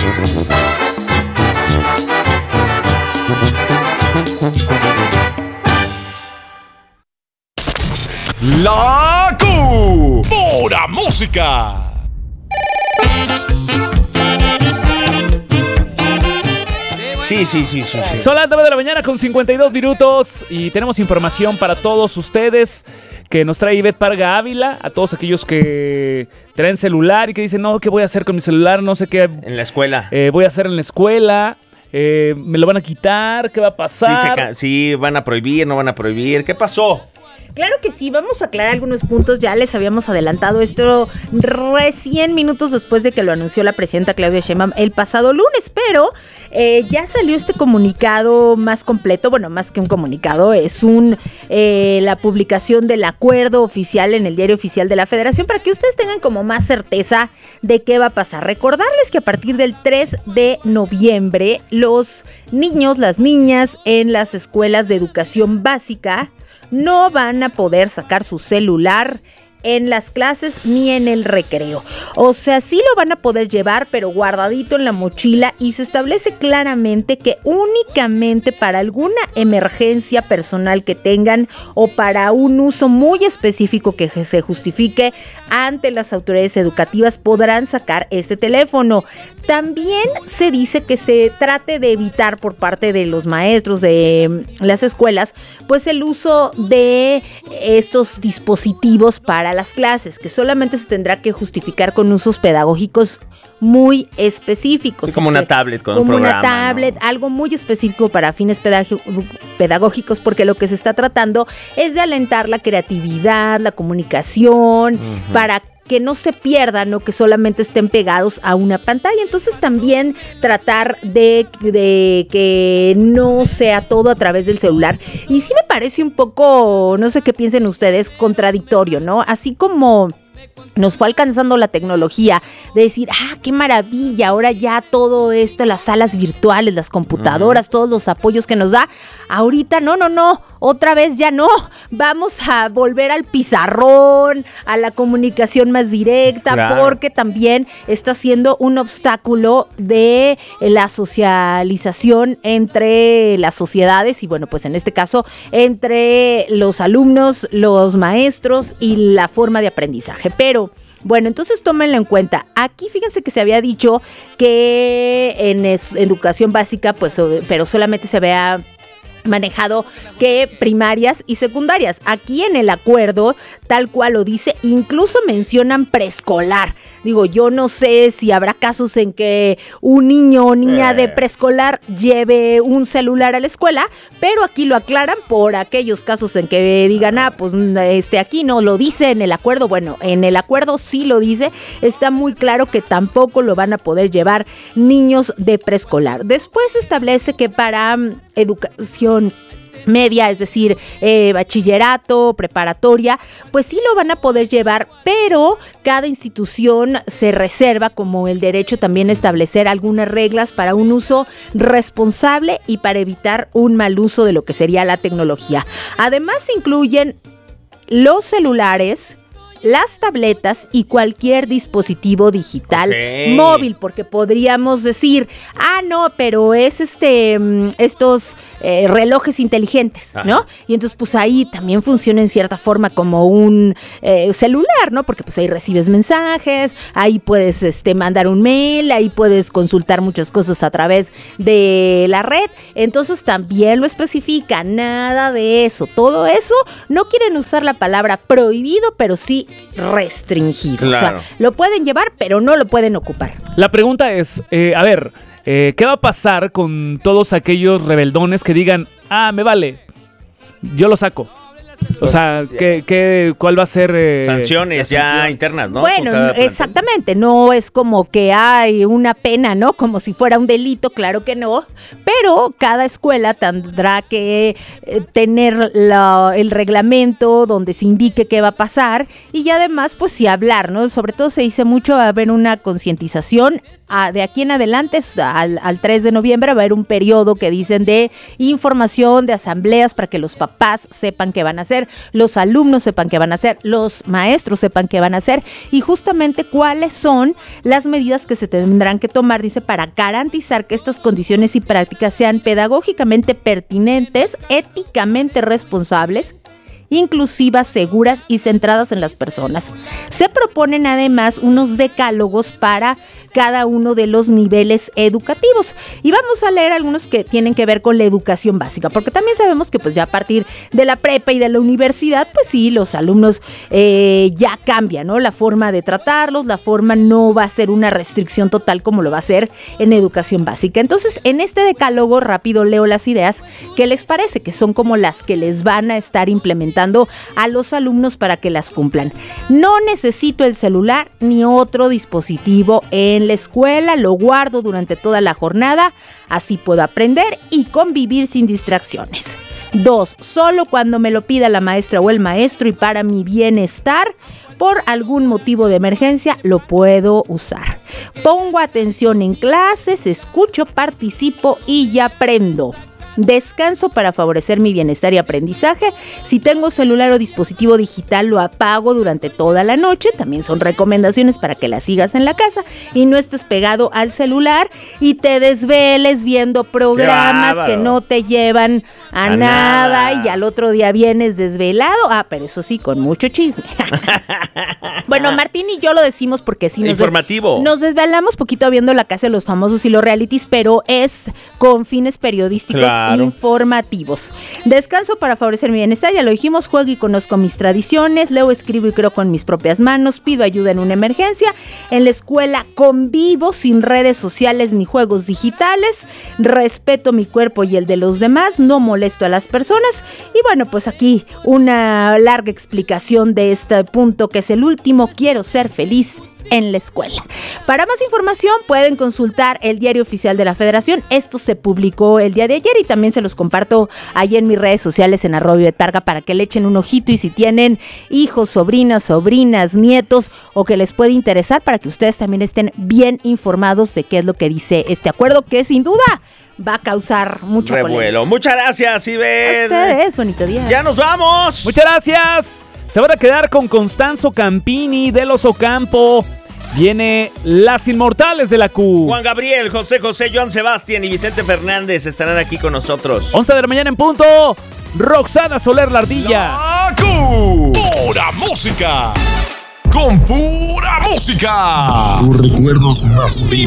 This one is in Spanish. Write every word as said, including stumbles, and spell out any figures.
La Q, pura música. Sí, sí, sí, sí, sí. Son las nueve de la mañana con cincuenta y dos minutos y tenemos información para todos ustedes que nos trae Ivette Parga Ávila, a todos aquellos que traen celular y que dicen, no, ¿qué voy a hacer con mi celular? No sé qué En la escuela. eh, voy a hacer en la escuela. Eh, ¿Me lo van a quitar? ¿Qué va a pasar? Sí, se ca- sí, van a prohibir, no van a prohibir. ¿Qué pasó? Claro que sí, vamos a aclarar algunos puntos, ya les habíamos adelantado esto recién minutos después de que lo anunció la presidenta Claudia Sheinbaum el pasado lunes, pero eh, ya salió este comunicado más completo, bueno, más que un comunicado, es un eh, la publicación del acuerdo oficial en el Diario Oficial de la Federación para que ustedes tengan como más certeza de qué va a pasar. Recordarles que a partir del tres de noviembre, los niños, las niñas en las escuelas de educación básica no van a poder sacar su celular en las clases ni en el recreo. O sea, sí lo van a poder llevar, pero guardadito en la mochila, y se establece claramente que únicamente para alguna emergencia personal que tengan o para un uso muy específico que se justifique ante las autoridades educativas podrán sacar este teléfono. También se dice que se trate de evitar por parte de los maestros de las escuelas pues el uso de estos dispositivos para las clases, que solamente se tendrá que justificar con usos pedagógicos muy específicos. Sí, como una tablet con un como programa, una tablet, ¿no? Algo muy específico para fines pedag- pedagógicos, porque lo que se está tratando es de alentar la creatividad, la comunicación, uh-huh. para que no se pierdan, ¿no? Que solamente estén pegados a una pantalla. Entonces también tratar de, de que no sea todo a través del celular. Y sí me parece un poco, no sé qué piensen ustedes, contradictorio, ¿no? Así como nos fue alcanzando la tecnología de decir, ah, qué maravilla, ahora ya todo esto, las salas virtuales, las computadoras, uh-huh. todos los apoyos que nos da, ahorita no, no, no, otra vez ya no, vamos a volver al pizarrón, a la comunicación más directa, claro. porque también está siendo un obstáculo de la socialización entre las sociedades y bueno, pues en este caso, entre los alumnos, los maestros y la forma de aprendizaje. Pero bueno, entonces tómenlo en cuenta. Aquí fíjense que se había dicho que en es, educación básica, pues, pero solamente se había manejado que primarias y secundarias. Aquí en el acuerdo, tal cual lo dice, incluso mencionan preescolar. Digo, yo no sé si habrá casos en que un niño o niña de preescolar lleve un celular a la escuela, pero aquí lo aclaran por aquellos casos en que digan, ah, pues este aquí no lo dice en el acuerdo. Bueno, en el acuerdo sí lo dice, está muy claro que tampoco lo van a poder llevar niños de preescolar. Después se establece que para um, educación media, es decir, eh, bachillerato, preparatoria, pues sí lo van a poder llevar, pero cada institución se reserva como el derecho también a establecer algunas reglas para un uso responsable y para evitar un mal uso de lo que sería la tecnología. Además se incluyen los celulares, las tabletas y cualquier dispositivo digital okay. móvil, porque podríamos decir, ah, no, pero es este estos eh, relojes inteligentes, Ajá. ¿no? Y entonces, pues ahí también funciona en cierta forma como un eh, celular, ¿no? Porque pues ahí recibes mensajes, ahí puedes este, mandar un mail, ahí puedes consultar muchas cosas a través de la red. Entonces también lo especifica, nada de eso. Todo eso, no quieren usar la palabra prohibido, pero sí restringido. Claro. O sea, lo pueden llevar, pero no lo pueden ocupar. La pregunta es, eh, a ver, eh, ¿qué va a pasar con todos aquellos rebeldones que digan, ah, me vale, yo lo saco? O sea, ¿qué, qué, ¿cuál va a ser? Eh, Sanciones ya sanción? internas, ¿no? Bueno, exactamente, no es como que hay una pena, ¿no? Como si fuera un delito, claro que no, pero cada escuela tendrá que eh, tener la, el reglamento donde se indique qué va a pasar y además, pues sí hablar, ¿no? Sobre todo se dice mucho, va a haber una concientización. A, de aquí en adelante, al, al tres de noviembre, va a haber un periodo que dicen de información, de asambleas para que los papás sepan qué van a hacer. hacer, los alumnos sepan qué van a hacer, los maestros sepan qué van a hacer y justamente cuáles son las medidas que se tendrán que tomar, dice, para garantizar que estas condiciones y prácticas sean pedagógicamente pertinentes, éticamente responsables, inclusivas, seguras y centradas en las personas. Se proponen además unos decálogos para cada uno de los niveles educativos y vamos a leer algunos que tienen que ver con la educación básica, porque también sabemos que pues ya a partir de la prepa y de la universidad, pues sí, los alumnos eh, ya cambian, ¿no? La forma de tratarlos, la forma no va a ser una restricción total como lo va a ser en educación básica. Entonces, en este decálogo rápido leo las ideas que les parece, que son como las que les van a estar implementando a los alumnos para que las cumplan. No necesito el celular ni otro dispositivo en la escuela, lo guardo durante toda la jornada, así puedo aprender y convivir sin distracciones. Dos, solo cuando me lo pida la maestra o el maestro y para mi bienestar, por algún motivo de emergencia, lo puedo usar. Pongo atención en clases, escucho, participo y ya aprendo. Descanso para favorecer mi bienestar y aprendizaje. Si tengo celular o dispositivo digital, lo apago durante toda la noche. También son recomendaciones para que las sigas en la casa y no estés pegado al celular y te desveles viendo programas que no te llevan a, a nada, nada y al otro día vienes desvelado. Ah, pero eso sí, con mucho chisme. Bueno, Martín y yo lo decimos porque sí nos, informativo. De, nos desvelamos poquito viendo La Casa de los Famosos y los realities, pero es con fines periodísticos. Claro. Informativos. Descanso para favorecer mi bienestar, ya lo dijimos, juego y conozco mis tradiciones, leo, escribo y creo con mis propias manos, pido ayuda en una emergencia, en la escuela convivo sin redes sociales ni juegos digitales, respeto mi cuerpo y el de los demás, no molesto a las personas y bueno, pues aquí una larga explicación de este punto que es el último, quiero ser feliz en la escuela. Para más información pueden consultar el Diario Oficial de la Federación. Esto se publicó el día de ayer y también se los comparto ahí en mis redes sociales en arroba de Targa para que le echen un ojito y si tienen hijos, sobrinas, sobrinas, nietos o que les puede interesar para que ustedes también estén bien informados de qué es lo que dice este acuerdo que sin duda va a causar mucho revuelo. Polémica. Muchas gracias, Iber. A ustedes, bonito día. Ya nos vamos. Muchas gracias. Se van a quedar con Constanzo Campini del Osocampo. Viene Las Inmortales de la Q. Juan Gabriel, José José, Joan Sebastián y Vicente Fernández estarán aquí con nosotros. once de la mañana en punto. Roxana Soler La Ardilla. La Q. Pura música. Con pura música. Tus recuerdos más vivos.